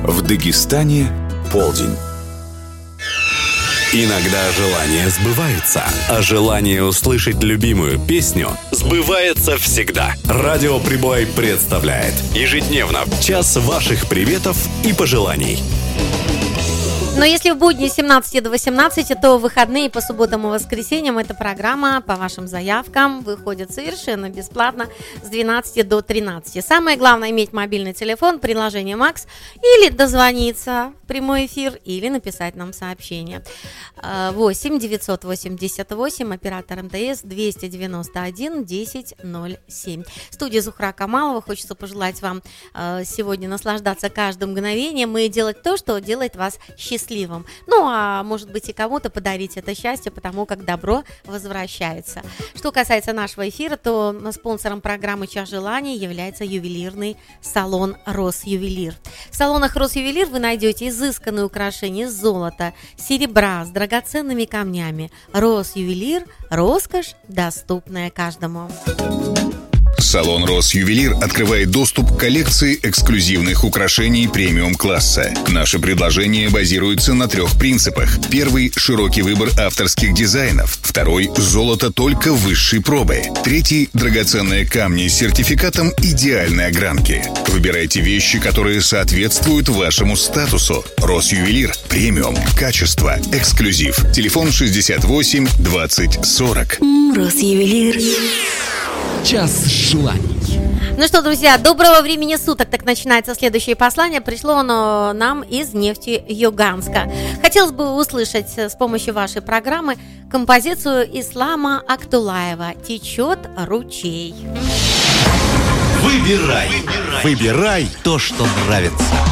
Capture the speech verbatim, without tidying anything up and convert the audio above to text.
В Дагестане полдень. Иногда желание сбывается, а желание услышать любимую песню сбывается всегда. Радио Прибой представляет ежедневно час ваших приветов и пожеланий. Но если в будни с семнадцати до восемнадцати, то в выходные по субботам и воскресеньям эта программа по вашим заявкам выходит совершенно бесплатно с двенадцати до тринадцати. Самое главное — иметь мобильный телефон, приложение Макс, или дозвониться в прямой эфир, или написать нам сообщение. восемь девятьсот восемьдесят восемь, оператор эм тэ эс, двести девяносто один десять ноль семь. В студии Зухра Камалова. Хочется пожелать вам сегодня наслаждаться каждым мгновением и делать то, что делает вас счастливым. Счастливым. Ну, а может быть, и кому-то подарить это счастье, потому как добро возвращается. Что касается нашего эфира, то спонсором программы «Час желаний» является ювелирный салон «Росювелир». В салонах «Росювелир» вы найдете изысканные украшения из золота, серебра с драгоценными камнями. «Росювелир» – роскошь, доступная каждому. Салон «Росювелир» открывает доступ к коллекции эксклюзивных украшений премиум-класса. Наши предложения базируются на трех принципах. Первый – широкий выбор авторских дизайнов. Второй – золото только высшей пробы. Третий – драгоценные камни с сертификатом идеальной огранки. Выбирайте вещи, которые соответствуют вашему статусу. «Росювелир» – премиум, качество, эксклюзив. Телефон шестьдесят восемь двадцать сорок. «Росювелир». Час желаний. Ну что, друзья, доброго времени суток. Так начинается следующее послание. Пришло оно нам из Нефтеюганска. Хотелось бы услышать с помощью вашей программы композицию Ислама Актулаева «Течет ручей». Выбирай, выбирай то, что нравится.